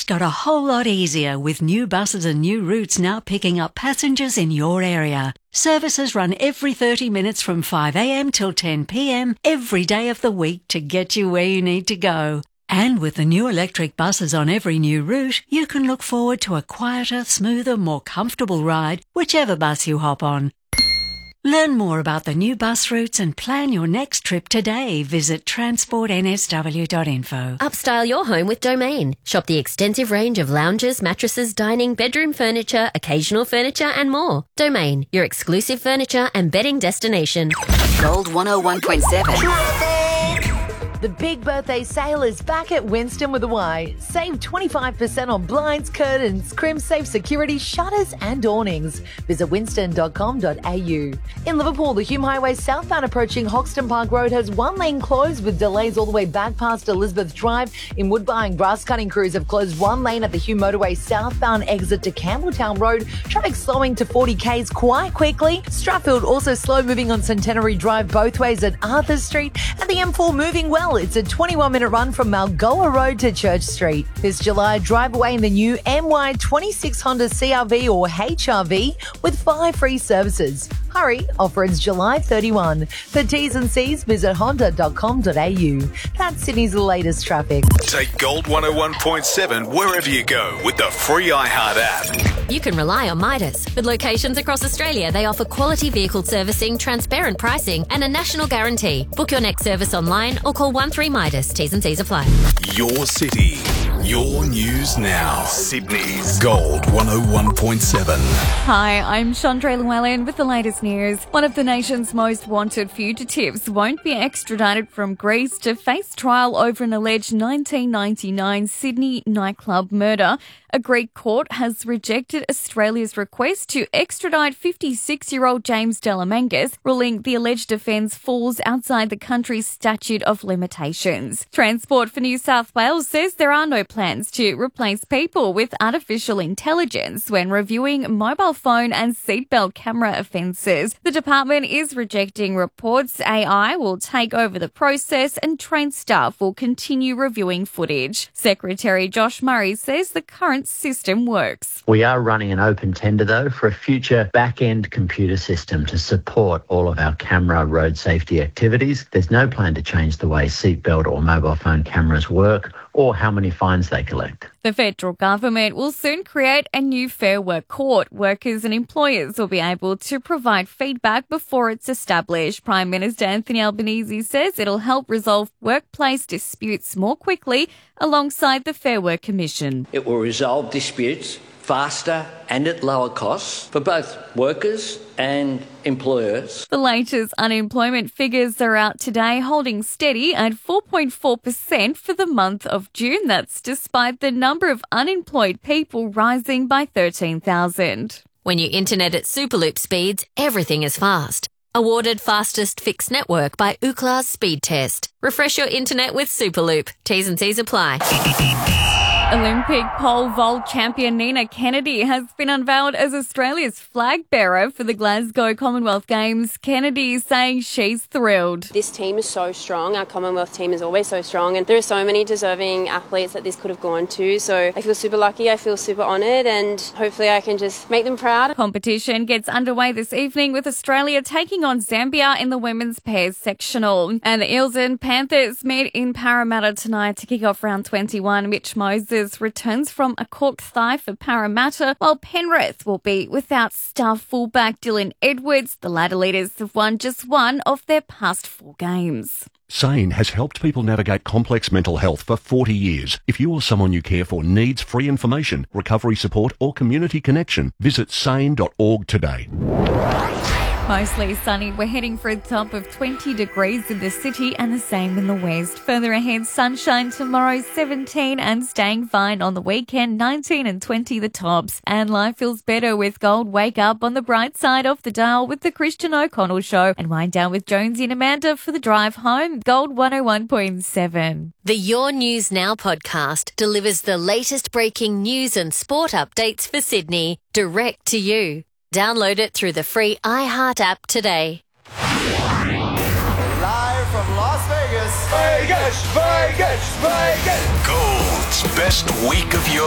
got a whole lot easier with new buses and new routes now picking up passengers in your area. Services run every 30 minutes from 5 a.m. till 10 p.m. every day of the week to get you where you need to go. And with the new electric buses on every new route, you can look forward to a quieter, smoother, more comfortable ride, whichever bus you hop on. Learn more about the new bus routes and plan your next trip today. Visit transportnsw.info. Upstyle your home with Domain. Shop the extensive range of lounges, mattresses, dining, bedroom furniture, occasional furniture and more. Domain, your exclusive furniture and bedding destination. Gold 101.7. The big birthday sale is back at Winston with a Y. Save 25% on blinds, curtains, crimp-safe security, shutters and awnings. Visit winston.com.au. In Liverpool, the Hume Highway southbound approaching Hoxton Park Road has one lane closed with delays all the way back past Elizabeth Drive. In Woodbine, grass cutting crews have closed one lane at the Hume Motorway southbound exit to Campbelltown Road. Traffic slowing to 40 k's quite quickly. Strathfield also slow moving on Centenary Drive both ways at Arthur Street. And the M4 moving well. It's a 21-minute run from Malgoa Road to Church Street. This July, drive away in the new MY26 Honda CRV or HRV with 5 free services. Hurry, offer ends July 31. For T's and C's, visit honda.com.au. That's Sydney's latest traffic. Take Gold 101.7 wherever you go with the free iHeart app. You can rely on Midas. With locations across Australia, they offer quality vehicle servicing, transparent pricing and a national guarantee. Book your next service online or call 13 Midas. T's and C's apply. Your city, your news now. Sydney's Gold 101.7. Hi, I'm Chandra Llewellyn with the latest news. One of the nation's most wanted fugitives won't be extradited from Greece to face trial over an alleged 1999 Sydney nightclub murder. A Greek court has rejected Australia's request to extradite 56-year-old James Delamangas, ruling the alleged offence falls outside the country's statute of limitations. Transport for New South Wales says there are no plans to replace people with artificial intelligence when reviewing mobile phone and seatbelt camera offences. The department is rejecting reports AI will take over the process and trained staff will continue reviewing footage. Secretary Josh Murray says the current system works. We are running an open tender, though, for a future back-end computer system to support all of our camera road safety activities. There's no plan to change the way seatbelt or mobile phone cameras work or how many fines they collect. The federal government will soon create a new Fair Work court. Workers and employers will be able to provide feedback before it's established. Prime Minister Anthony Albanese says it'll help resolve workplace disputes more quickly alongside the Fair Work Commission. It will resolve disputes faster and at lower costs for both workers and employers. The latest unemployment figures are out today, holding steady at 4.4% for the month of June. That's despite the number of unemployed people rising by 13,000. When you internet at Superloop speeds, everything is fast. Awarded fastest fixed network by Ookla's Speed Test. Refresh your internet with Superloop. T's and C's apply. Olympic pole vault champion Nina Kennedy has been unveiled as Australia's flag bearer for the Glasgow Commonwealth Games. Kennedy saying she's thrilled. This team is so strong. Our Commonwealth team is always so strong, and there are so many deserving athletes that this could have gone to. So I feel super lucky. I feel super honoured, and hopefully I can just make them proud. Competition gets underway this evening with Australia taking on Zambia in the women's pairs sectional. And the Eels and Panthers meet in Parramatta tonight to kick off round 21. Mitch Moses returns from a cork thigh for Parramatta, while Penrith will be without star fullback Dylan Edwards. The Ladder Leaders have won just one of their past 4 games. SANE has helped people navigate complex mental health for 40 years. If you or someone you care for needs free information, recovery support or community connection, visit sane.org today. Mostly sunny. We're heading for a top of 20 degrees in the city and the same in the west. Further ahead, sunshine tomorrow, 17 and staying fine on the weekend, 19 and 20 the tops. And life feels better with gold. Wake up on the bright side of the dial with the Christian O'Connell Show and wind down with Jonesy and Amanda for the drive home. Gold 101.7. The Your News Now podcast delivers the latest breaking news and sport updates for Sydney direct to you. Download it through the free iHeart app today. Live from Las Vegas. Vegas, Vegas, Vegas. Gold's best week of your